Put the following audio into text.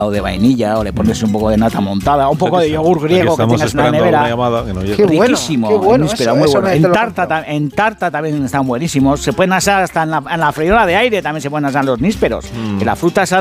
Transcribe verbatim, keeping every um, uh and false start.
de vainilla, o le pones un poco de nata montada, un poco de yogur griego que tengas en la nevera. Una llamada que no llega. Qué riquísimo, bueno, qué bueno, níspero, eso, muy eso bueno. me En te lo tarta, ta- en tarta también están buenísimos. Se pueden asar hasta en la, en la freidora de aire, también se pueden asar los nísperos. Mm. Que la fruta